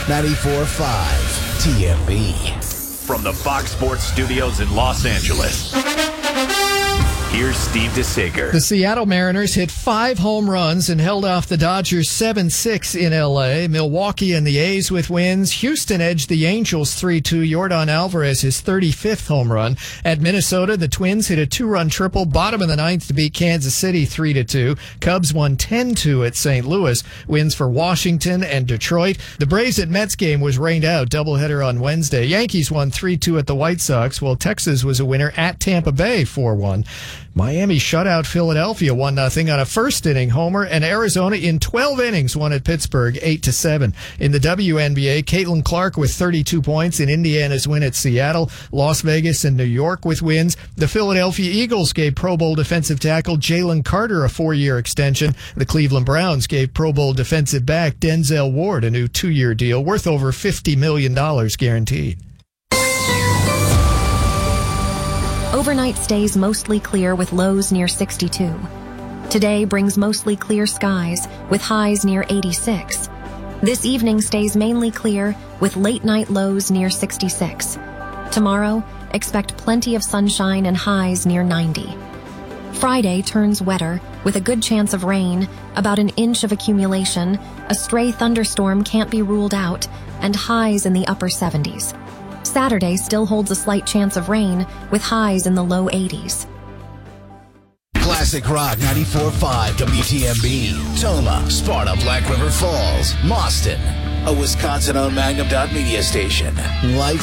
94.5 TMB. From the Fox Sports Studios in Los Angeles, here's Steve DeSager. The Seattle Mariners hit 5 home runs and held off the Dodgers 7-6 in L.A. Milwaukee and the A's with wins. Houston edged the Angels 3-2. Yordan Alvarez his 35th home run. At Minnesota, the Twins hit a 2-run triple, bottom of the ninth, to beat Kansas City 3-2. Cubs won 10-2 at St. Louis. Wins for Washington and Detroit. The Braves at Mets game was rained out. Doubleheader on Wednesday. Yankees won 3-2 at the White Sox, while Texas was a winner at Tampa Bay 4-1. Miami shut out Philadelphia 1-0 on a first-inning homer, and Arizona in 12 innings won at Pittsburgh 8-7. In the WNBA, Caitlin Clark with 32 points in Indiana's win at Seattle. Las Vegas and New York with wins. The Philadelphia Eagles gave Pro Bowl defensive tackle Jalen Carter a 4-year extension. The Cleveland Browns gave Pro Bowl defensive back Denzel Ward a new 2-year deal worth over $50 million guaranteed. Overnight stays mostly clear with lows near 62. Today brings mostly clear skies with highs near 86. This evening stays mainly clear with late night lows near 66. Tomorrow, expect plenty of sunshine and highs near 90. Friday turns wetter with a good chance of rain, about an inch of accumulation, a stray thunderstorm can't be ruled out, and highs in the upper 70s. Saturday still holds a slight chance of rain with highs in the low 80s. Classic Rock 94.5 WTMB. Toma, Sparta, Black River Falls, Mauston. A Wisconsin-owned Magnum Dot media station. Life